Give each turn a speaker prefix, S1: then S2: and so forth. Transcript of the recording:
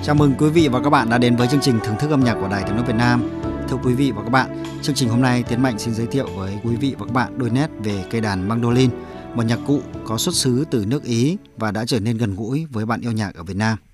S1: Chào mừng quý vị và các bạn đã đến với chương trình thưởng thức âm nhạc của Đài Tiếng nói Việt Nam. Thưa quý vị và các bạn, chương trình hôm nay Tiến Mạnh xin giới thiệu với quý vị và các bạn đôi nét về cây đàn mandolin, một nhạc cụ có xuất xứ từ nước Ý và đã trở nên gần gũi với bạn yêu nhạc ở Việt Nam.